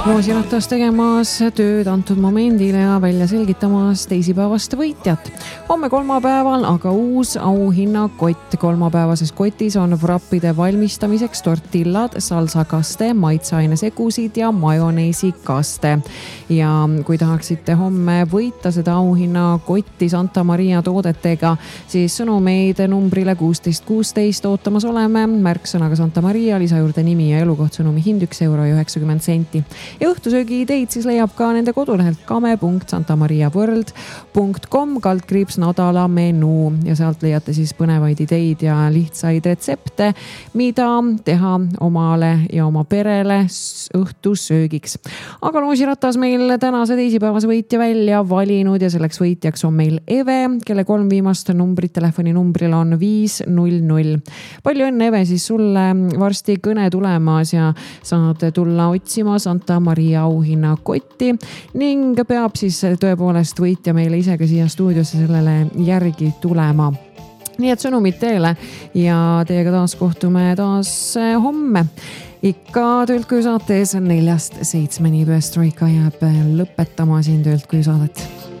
Loosiratas tegemas tööd antud momendile ja välja selgitamas teisipäevast võitjat. Homme kolmapäeval aga uus auhinnakott. Kolmapäevases kotis on wrappide valmistamiseks tortillad, salsakaste, maitseainesegusid ja majoneesikaste. Ja kui tahaksite homme võita seda auhinnakotti Santa Maria toodetega, siis sõnumeid numbrile 1616 ootamas oleme. Märksõnaga Santa Maria, lisa juurde nimi ja elukoht, sõnumi hind €1.90. Ja õhtusöögi ideid siis leiab ka nende kodulehelt kame.santamariaworld.com /nädala menuu ja sealt leiate siis põnevaid ideid ja lihtsaid retsepte, mida teha omale ja oma perele õhtusöögiks. Aga Loosiratas meil tänase teisipäevase võitja välja valinud ja selleks võitjaks on meil Eve, kelle 3 viimast numbrit telefoninumbril on 500. Palju õnne, Eve, siis sulle varsti kõne tulemas ja saad tulla otsima Santa Maria auhinnakotti ning peab siis tõepoolest võitja meile ise ka siia stuudiosse sellele järgi tulema. Nii et sõnumid teele ja teiega taas kohtume taas homme. Ikka Töölt koju saates 4-7 Perestroika jääb lõpetama siin Töölt koju saadet.